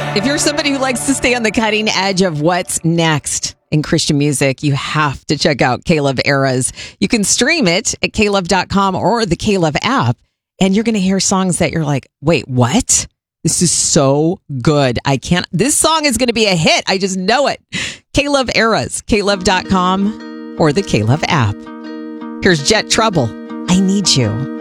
If you're somebody who likes to stay on the cutting edge of what's next in Christian music, you have to check out K-Love Eras. You can stream it at klove.com or the K-Love app, and you're going to hear songs that you're like, wait, what? This is so good. This song is going to be a hit. I just know it. K-Love Eras, klove.com or the K-Love app. Here's Jet Trouble. I Need You.